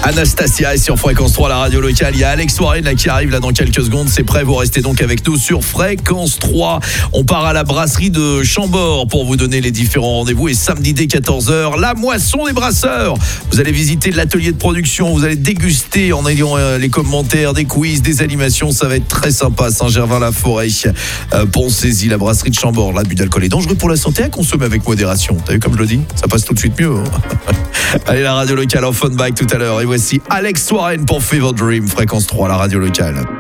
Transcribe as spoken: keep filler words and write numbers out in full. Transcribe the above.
Anastasia est sur Fréquence trois, la radio locale. Il y a Alex Warren là qui arrive là dans quelques secondes. C'est prêt, vous restez donc avec nous sur Fréquence trois. On part à la brasserie de Chambord pour vous donner les différents rendez-vous. Et samedi dès quatorze heures, la moisson des brasseurs. Vous allez visiter l'atelier de production, vous allez déguster en ayant euh, les commentaires, des quiz, des animations. Ça va être très sympa. Saint-Gervais-la-Forêt, euh, Pensez-y, la brasserie de Chambord. L'abus d'alcool est dangereux pour la santé, à consommer avec modération. T'as vu comme je le dis? Ça passe tout de suite mieux. Hein. Allez, la radio locale en fun back tout à l'heure. Et voici Alex Warren pour Fever Dream, Fréquence trois, la radio locale.